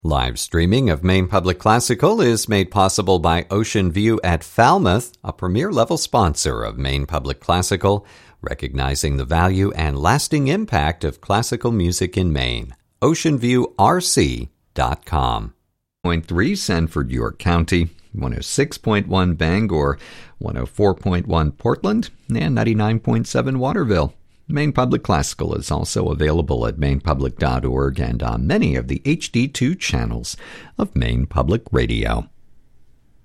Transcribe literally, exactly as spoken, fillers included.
Live streaming of Maine Public Classical is made possible by Ocean View at Falmouth, a premier-level sponsor of Maine Public Classical, recognizing the value and lasting impact of classical music in Maine. ocean view r c dot com. point three Sanford, York County, one oh six point one Bangor, one oh four point one Portland, and ninety-nine point seven Waterville. Maine Public Classical is also available at maine public dot org and on many of the H D two channels of Maine Public Radio.